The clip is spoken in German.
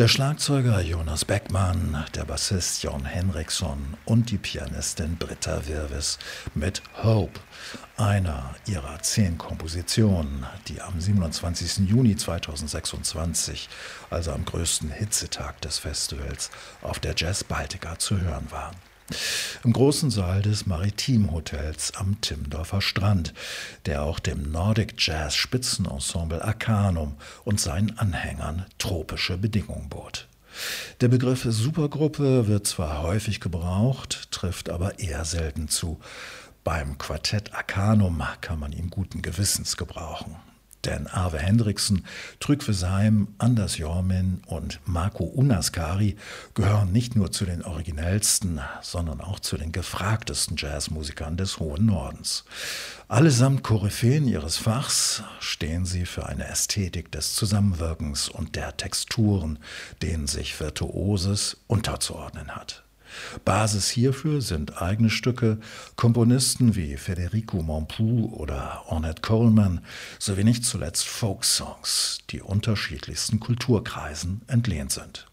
Der Schlagzeuger Jonas Beckmann, der Bassist Jon Henriksson und die Pianistin Britta Wirvis mit Hope, einer ihrer 10 Kompositionen, die am 27. Juni 2026, also am größten Hitzetag des Festivals, auf der Jazz Baltica zu hören waren. Im großen Saal des Maritim Hotels am Timmendorfer Strand, der auch dem Nordic Jazz Spitzenensemble Arcanum und seinen Anhängern tropische Bedingungen bot. Der Begriff Supergruppe wird zwar häufig gebraucht, trifft aber eher selten zu. Beim Quartett Arcanum kann man ihn guten Gewissens gebrauchen. Denn Arve Hendriksen, Trygve Seim, Anders Jormin und Marco Unaskari gehören nicht nur zu den originellsten, sondern auch zu den gefragtesten Jazzmusikern des hohen Nordens. Allesamt Koryphäen ihres Fachs stehen sie für eine Ästhetik des Zusammenwirkens und der Texturen, denen sich Virtuoses unterzuordnen hat. Basis hierfür sind eigene Stücke, Komponisten wie Federico Mompou oder Ornette Coleman sowie nicht zuletzt Folksongs, die unterschiedlichsten Kulturkreisen entlehnt sind.